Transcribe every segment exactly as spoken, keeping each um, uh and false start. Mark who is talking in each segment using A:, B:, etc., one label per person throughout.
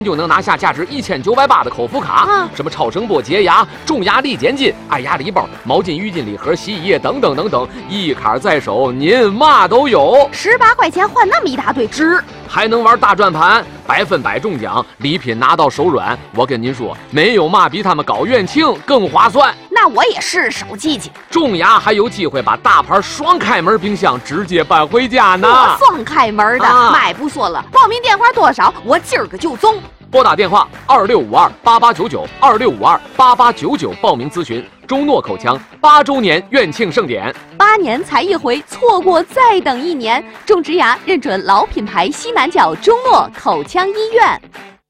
A: 就能拿下价值一千九百八的口服卡，
B: 啊、
A: 什么超声波洁牙、重压力减筋、爱牙礼包、毛巾、浴巾礼盒、洗衣液等等等等，一卡在手，您嘛都有。
B: 十八块钱换那么一大堆，值！
A: 还能玩大转盘，百分百中奖，礼品拿到手软。我跟您说，没有嘛比他们搞院庆更划算。
B: 那我也是手机去。
A: 中牙还有机会把大牌双开门冰箱直接搬回家呢。
B: 双开门的，
A: 啊、
B: 买不说了。报名电话多少？我今儿个就中。
A: 拨打电话二六五二八八九九二六五二八八九九报名咨询中诺口腔八周年院庆盛典。
B: 八年才一回，错过再等一年。种植牙认准老品牌西南角中诺口腔医院。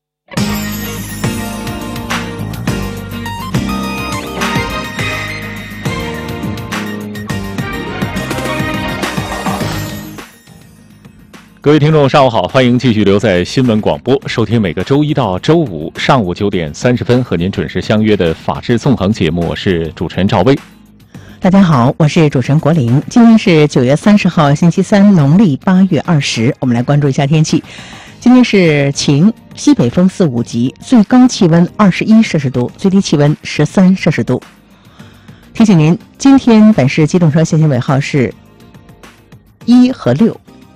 C: 各位听众上午好，欢迎继续留在新闻广播收听每个周一到周五上午九点三十分和您准时相约的法治纵横节目，我是主持人赵薇。
D: 大家好，我是主持人国林。今天是九月三十号星期三，农历八月二十。我们来关注一下天气。今天是晴，西北风四五级，最高气温二十一摄氏度，最低气温十三摄氏度。提醒您，今天本市机动车限行尾号是一和六。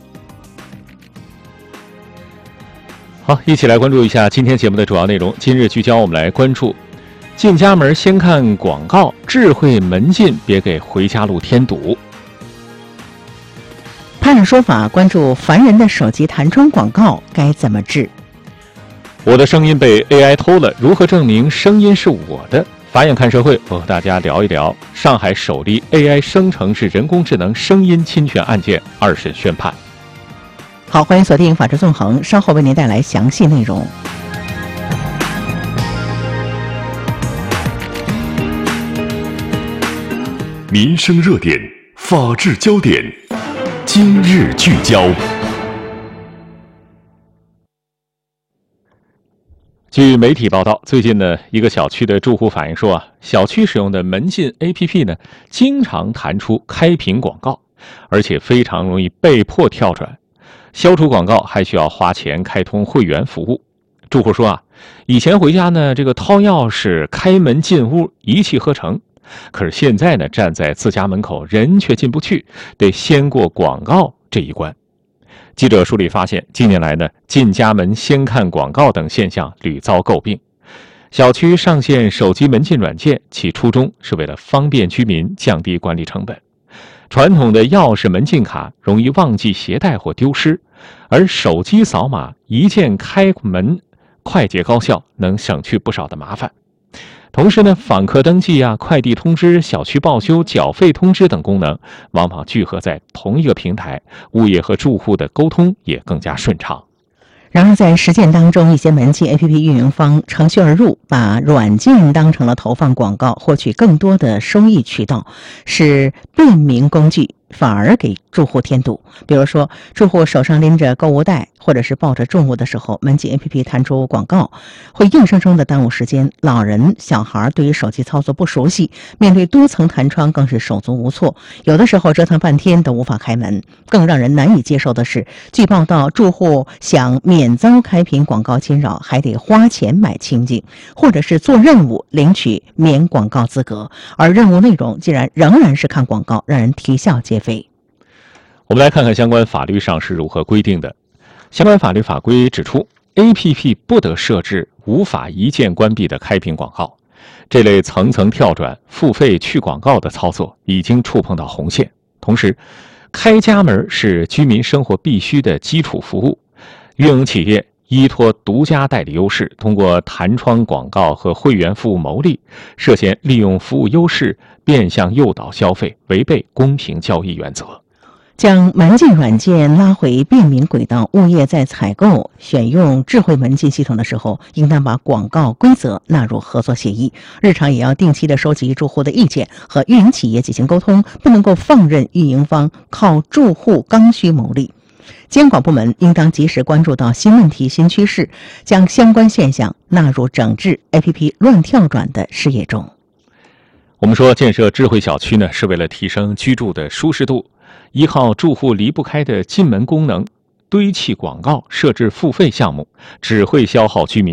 C: 好，一起来关注一下今天节目的主要内容。今日聚焦，我们来关注进家门先看广告，智慧门禁别给回家路添堵。
D: 派上说法，关注烦人的手机弹窗广告该怎么治。
C: 我的声音被 A I 偷了，如何证明声音是我的？法眼看社会，我和大家聊一聊上海首例 A I 生成式人工智能声音侵权案件二审宣判。
D: 好，欢迎锁定法治纵横，稍后为您带来详细内容。
E: 民生热点，法治焦点，今日聚焦。
C: 据媒体报道，最近呢，一个小区的住户反映说啊，小区使用的门禁 A P P 呢，经常弹出开屏广告，而且非常容易被迫跳转。消除广告还需要花钱开通会员服务。住户说啊，以前回家呢，这个掏钥匙开门进屋一气呵成，可是现在呢，站在自家门口人却进不去，得先过广告这一关。记者梳理发现，近年来呢，进家门先看广告等现象屡遭诟病。小区上线手机门禁软件，其初衷是为了方便居民，降低管理成本。传统的钥匙门禁卡容易忘记携带或丢失，而手机扫码一键开门，快捷高效，能省去不少的麻烦。同时呢，访客登记啊、快递通知、小区报修、缴费通知等功能往往聚合在同一个平台，物业和住户的沟通也更加顺畅。
D: 然而在实践当中，一些门禁 A P P 运营方乘虚而入，把软件当成了投放广告获取更多的收益渠道，是便民工具，反而给住户添堵。比如说，住户手上拎着购物袋或者是抱着重物的时候，门禁 A P P 弹出广告，会硬生生的耽误时间。老人小孩对于手机操作不熟悉，面对多层弹窗更是手足无措，有的时候折腾半天都无法开门。更让人难以接受的是，据报道，住户想免遭开屏广告侵扰，还得花钱买清净，或者是做任务领取免广告资格，而任务内容竟然仍然是看广告，让人啼笑皆非。
C: 我们来看看相关法律上是如何规定的。相关法律法规指出， A P P 不得设置无法一键关闭的开屏广告。这类层层跳转、付费去广告的操作已经触碰到红线。同时，开家门是居民生活必须的基础服务，运营企业依托独家代理优势，通过弹窗广告和会员服务牟利，涉嫌利用服务优势变相诱导消费，违背公平交易原则。
D: 将门禁软件拉回便民轨道，物业在采购选用智慧门禁系统的时候，应当把广告规则纳入合作协议，日常也要定期的收集住户的意见，和运营企业进行沟通，不能够放任运营方靠住户刚需牟利。监管部门应当及时关注到新问题、新趋势，将相关现象纳入整治 A P P 乱跳转的事业中。
C: 我们说，建设智慧小区呢，是为了提升居住的舒适度。依靠住户离不开的进门功能， 堆砌广告设置付费项目，只会消耗居民